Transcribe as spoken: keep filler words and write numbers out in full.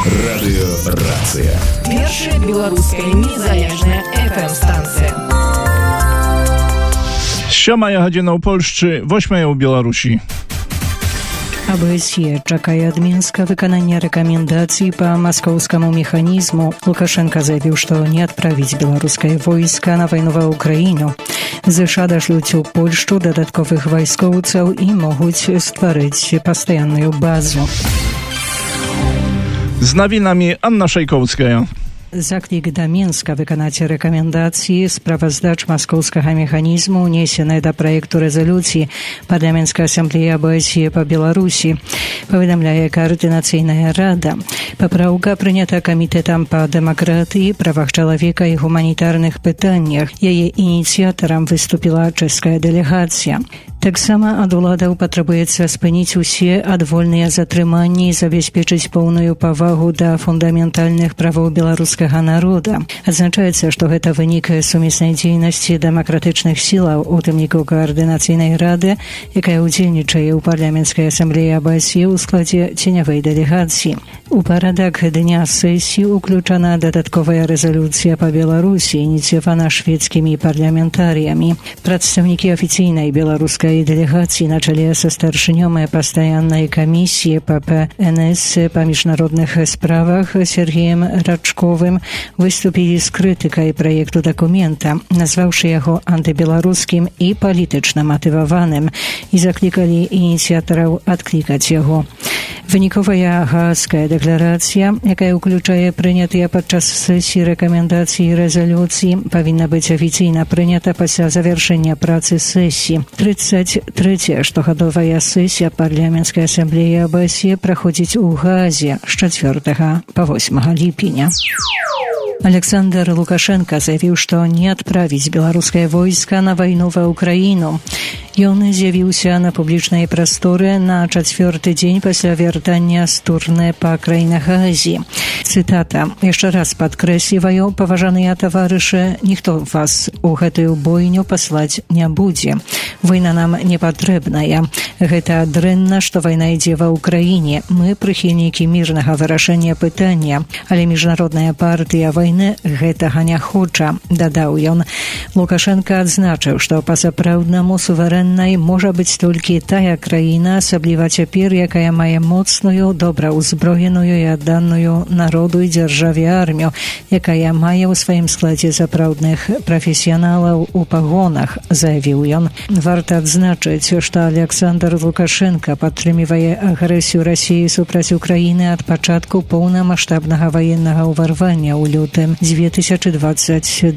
Радыёрацыя. Першая беларуская незалежная эф эм-станцыя. Сьомая гадзіна ў Польшчы, восьмая ў Беларусі. АБСЕ чакае ад Мінска выканання рэкамендацый па маскоўскаму механізму. Лукашенко заявіў, што не адправіць беларускае войска на вайну ва Ўкраіну. ЗША дашлюць у Польшчу дадатковых вайскоўцаў і могуць стварыць пастаянную базу. Z nawinami Anna Szejkowska. Заклік да Мінска выканаць рэкамендацыі справаздач маскоўскага механізму, унесеныя да праекту рэзалюцыі парламенцкай асамблеі АБСЕ па Беларусі, паведамляе Каардынацыйная рада. Папраўка прынята камітэтам па дэмакратыі, правах чалавека і гуманітарных пытаннях. Яе ініцыятарам выступіла чэшская дэлегацыя. Таксама ад уладаў патрабуецца спыніць усе адвольныя затрыманні і забяспечыць поўную павагу да фундаментальных правоў беларускага народа. Адзначаецца, што гэта вынік сумеснай дзейнасці дэмакратычных сілаў, у тым ліку Каардынацыйнай рады, якая ўдзельнічае ў парламенцкай асамблеі АБСЕ ў складзе ценявой дэлегацыі. У парадак дня сесіі уключана дадатковая рэзалюцыя па Беларусі, ініцыявана шведскімі парламентарыямі. Прадстаўнікі афіцыйнай беларускай дэлегацыі на чале са старшынём пастаяннай камісіі па пэ эн эс па міжнародных справах Сергеем Рачковым выступілі з крытыкай праекту дакумента, назваўшы яго антыбеларускім і палітычна матываваным, і заклікалі ініцыятараў адклікаць яго. Выніковая Гаагская дэкларацыя, якая ўключае прынятыя падчас сесіі рэкамендацыі і рэзалюцыі, павінна быць афіцыйна прынята пасля завяршэння працы сесіі. тридцать трэцяя штогадовая сесія парламенцкай асамблеі АБСЕ праходзіць у Гаазе з чацвёртага па восьмага ліпеня. Александр Лукашенко заявіў, што не адправіць беларускае войска на вайну ва Ўкраіну. Ён з'явіўся на публічнай прасторы на чацвёрты дзень пасля вяртання з турнэ па краінах Азіі. Цытата. «Яшчэ раз падкрэсліваю, паважаныя таварышы, ніхто вас у гэтую бойню паслаць не будзе. Вайна нам не патрэбная. Гэта дрэнна, што вайна ідзе ва Ўкраіне. Мы прыхільнікі мірнага вырашэння пытання, але міжнародная партыя вайны гэтага не хоча», дадаў ён. Лукашенко адзначыў, што па-сапраўднаму суверэннай можа быць толькі тая краіна, асабліва цяпер, якая мае моцную, добраўзброеную і адданую народу і дзяржаве армію, якая мае ў сваім складзе сапраўдных прафесіяналаў у пагонах, заявіў ён. Варта адзначыць, што Александр Лукашенко падтрымлівае агрэсію Расіі супраць Украіны ад пачатку поўнамаштабнага ваеннага ўварвання ў лютым дзве тысячы дваццаць